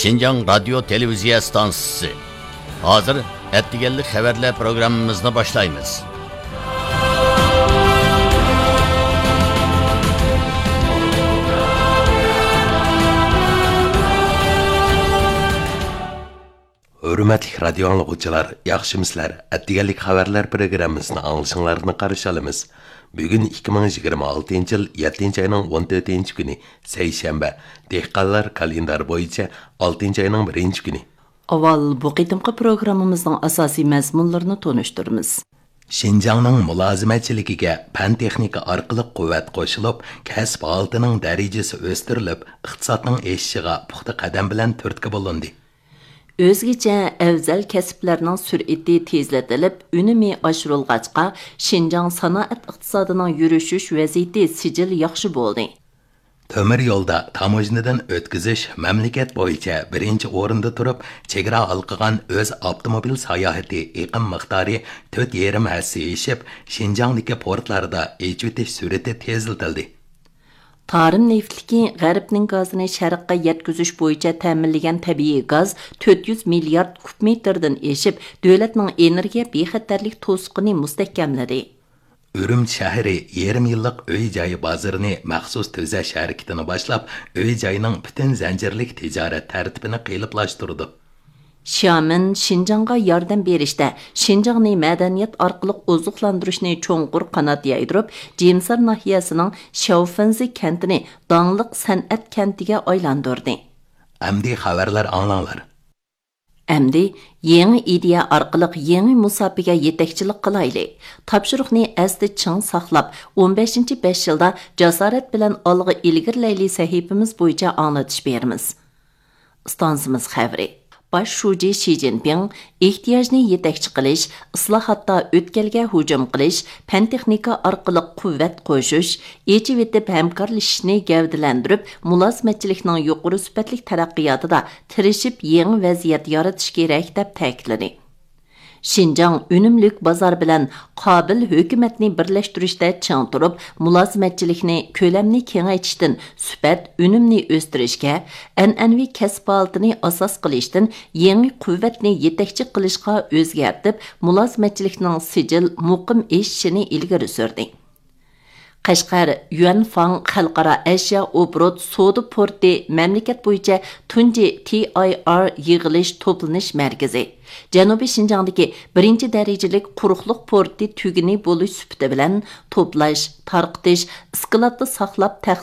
Şinjan Radyo Televiziya Stansiyası. Hazır ettigenlik haberler programımızını başlayımız. Hürmetli radyo anlıqçılar, yaxşımıslar. Ettigenlik haberler programımızını anlaşınlarını qarşı alımız. Bugün 2026 yıl 7. ayının 14. günü, Seyşembe. Dehqanlar kalendar boyunca 6. ayının 1. günü. Aval bu qitimqi programımızın asasi məzmunlarını tonuşturumuz. Şinjanның mülazimetçiligiga pan texnika orqali quvvat qo'shilib, kasb holatining darajasi o'stirilib, iqtisodning o'sishiga puxta qadam bilan turtki bo'lindi. Özgece evzel kesiplerinin sürati tezletilip, ünümü aşırılğaçqa, Şinjan sanaat iqtisadının yürüşüş vaziyeti sicil yaxşı boldu. Tömür yolda tamojnidan o'tkazish mamlakat bo'yicha birinchi o'rinda turib, chegara alqigan o'z avtomobil sayohati iqim miqdori 4,5 hassa eshib, Şinjandagi portlarda echitish surati tezlatildi. Tarım neftliki G'arbning gazini sharqqa yetkazış bo'yicha ta'minlagan tabiiy gaz 400 milliard kub metrdan eshib, davlatning energiya bexatarlik to'siqini mustahkamladi. Ürüm şəhəri yarım yıllık öy joyi bozorini maxsus tözash harakatini boshlab, öy joyining butun zanjirlik tijorat tartibini qiyinlashtirdi. Xiamen Şinjanğa yardım berishda Şinjanni madaniyat orqali oziqlantirishni cho'nqur qanot yaydirib, Jemsar nahiyasining Shaofanzi kentini dangliq san'at kentiga aylantirdi. Amdi xabarlar anglanglar. Әмді, еңі идея арқылық еңі мұсапиға етекчілік қылайлы. Тапшырықны әсті чың сақлап, 15-5 жылда жасарет білән алғы ilgirləyli səhifimiz boyunca anlatış berimiz. Stansımız xəbri. Baş şuji Xi Jinping ehtiyacını yetekçi qilish, islohotda o'tkalga hujum qilish, fan texnika orqali quvvat qo'shish, yechib etib hamkorlashishni gavdalantirib, mulozimatchilikning yuqori sifatli taraqqiyotida tirishib yangi vaziyat yaratish kerak deb ta'kidladi. Şinjan ünümlük bazar bilan qobil hukumatni birlashtirishda chang turib, mulozimatchilikni ko'lamni kengaytirishdan, sifat unumni o'stirishga, an'anaviy kasb holatini asos qilishdan yangi quvvatni yetakchi qilishga o'zgartib, mulozimatchilikning sijil muqim eshishini ilgari surdi. Qashqar Yuanfang xalqaro ashyo obrot soda porti mamlakat bo'yicha tunji TIR yig'ilish to'planish markazi. Janubiy Şinjandagi birinchi darajalik quruqliq porti tuguni bo'lish sifati bilan to'plash, tarqitish, iskilotda saqlab